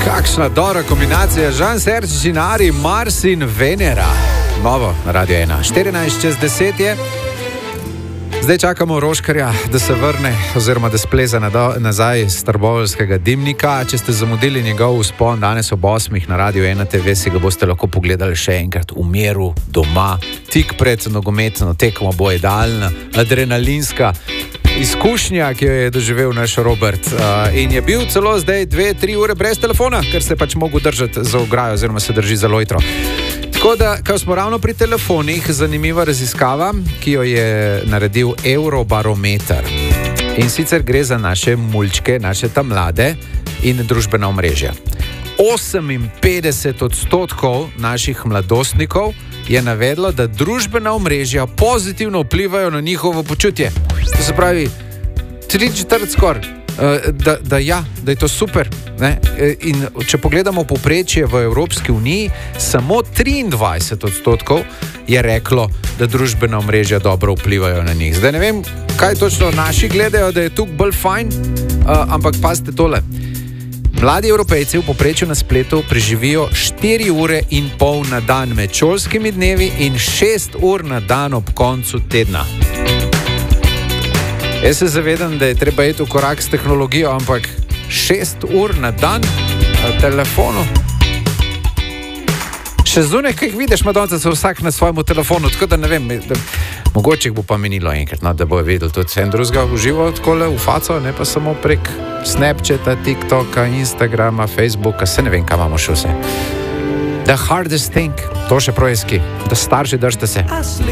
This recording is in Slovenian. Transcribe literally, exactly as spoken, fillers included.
Kakšna dobra kombinacija, Jean-Serge Ginari, Mars in Venera. Novo na Radio ena. štirinajst čez deset je. Zdaj čakamo Roškarja, da se vrne oziroma da spleza nazaj iz trboveljskega dimnika. Če ste zamudili njegov vzpon danes ob osmih na Radio ena te ve, si ga boste lahko pogledali še enkrat v miru, doma, tik pred nogometno tekmo, bo idealna, adrenalinska izkušnja, ki jo je doživel naš Robert. Uh, in je bil celo zdaj dve, tri ure brez telefona, ker se je pač mogel držati za ograjo oziroma se drži za lojtro. Tako da, ko smo ravno pri telefonih, zanimiva raziskava, ki jo je naredil Eurobarometer. In sicer gre za naše mulčke, naše tam mlade in družbena omrežja. oseminpetdeset odstotkov naših mladostnikov je navedlo, da družbena omrežja pozitivno vplivajo na njihovo počutje. To se pravi, tri četrt skoraj, da, da, ja, da je to super. Ne? In če pogledamo povprečje v Evropski uniji, samo triindvajset odstotkov je reklo, da družbena omrežja dobro vplivajo na njih. Zdaj ne vem, kaj točno naši gledajo, da je tukaj bolj fajn, ampak pazite tole. Mladi Evropejci v povprečju na spletu preživijo štiri ure in pol na dan med šolskimi dnevi in šest ur na dan ob koncu tedna. Jaz se zavedam, da je treba iti v korak s tehnologijo, ampak šest ur na dan na telefonu. Še zunaj, kaj vidiš, madonca se vsak na svojemu telefonu, tako da ne vem, da, mogoče bo pa menilo enkrat, no, da bo vedel tudi vsem drugega uživo takole v faco, ne pa samo prek Snapchata, TikToka, Instagrama, Facebooka, se ne vem, kaj imamo še vse. The hardest thing, to še projeski, da starši držite se.